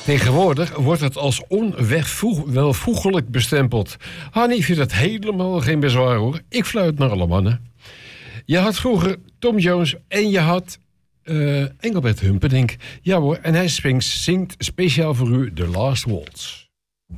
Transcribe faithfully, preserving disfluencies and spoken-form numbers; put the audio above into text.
Tegenwoordig wordt het als onwelvoegelijk bestempeld. Hannie vindt het helemaal geen bezwaar hoor. Ik fluit naar alle mannen. Je had vroeger Tom Jones en je had uh, Engelbert Humperdinck. Ja hoor, en hij zingt speciaal voor u The Last Waltz.